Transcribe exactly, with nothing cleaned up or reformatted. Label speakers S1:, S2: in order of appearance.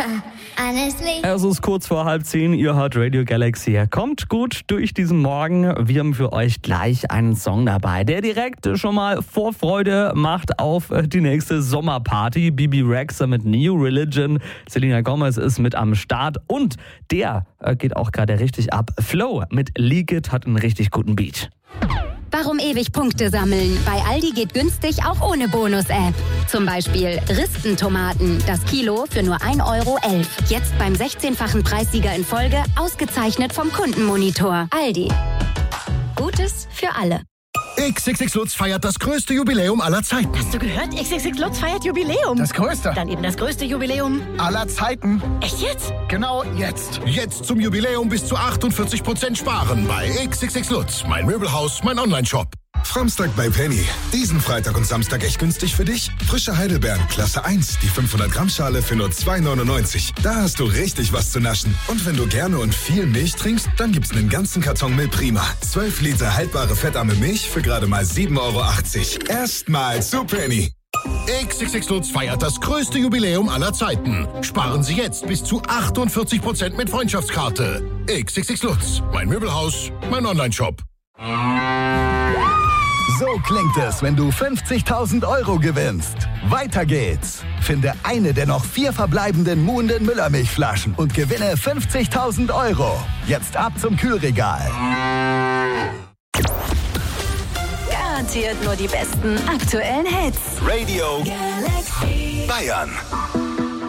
S1: Honestly.
S2: Es ist kurz vor halb zehn, ihr hört Radio Galaxy. Kommt gut durch diesen Morgen. Wir haben für euch gleich einen Song dabei, der direkt schon mal Vorfreude macht auf die nächste Sommerparty. Bibi Rexha mit New Religion. Selena Gomez ist mit am Start und der geht auch gerade richtig ab. Flow mit Leak It hat einen richtig guten Beat.
S3: Warum ewig Punkte sammeln? Bei Aldi geht günstig auch ohne Bonus-App. Zum Beispiel Ristentomaten, das Kilo für nur ein Euro elf. Jetzt beim sechzehnfachen Preissieger in Folge, ausgezeichnet vom Kundenmonitor. Aldi. Gutes für alle.
S4: X X X Lutz feiert das größte Jubiläum aller Zeiten.
S5: Hast du gehört? X X X Lutz feiert Jubiläum.
S4: Das größte?
S5: Dann eben das größte Jubiläum
S4: aller Zeiten.
S5: Echt jetzt?
S4: Genau jetzt. Jetzt zum Jubiläum bis zu achtundvierzig Prozent sparen bei X X X Lutz. Mein Möbelhaus, mein Onlineshop.
S6: Samstag bei Penny. Diesen Freitag und Samstag echt günstig für dich? Frische Heidelbeeren, Klasse eins, die fünfhundert Gramm Schale für nur zwei neunundneunzig. Da hast du richtig was zu naschen. Und wenn du gerne und viel Milch trinkst, dann gibt's einen ganzen Karton Milch Prima. zwölf Liter haltbare fettarme Milch für gerade mal sieben Euro achtzig. Erstmal zu Penny.
S4: X X X Lutz feiert das größte Jubiläum aller Zeiten. Sparen Sie jetzt bis zu achtundvierzig Prozent mit Freundschaftskarte. X X X Lutz. Mein Möbelhaus, mein Onlineshop.
S7: So klingt es, wenn du fünfzigtausend Euro gewinnst. Weiter geht's. Finde eine der noch vier verbleibenden muhenden Müllermilchflaschen und gewinne fünfzigtausend Euro. Jetzt ab zum Kühlregal.
S3: Garantiert nur die besten aktuellen Hits.
S6: Radio Galaxy Bayern.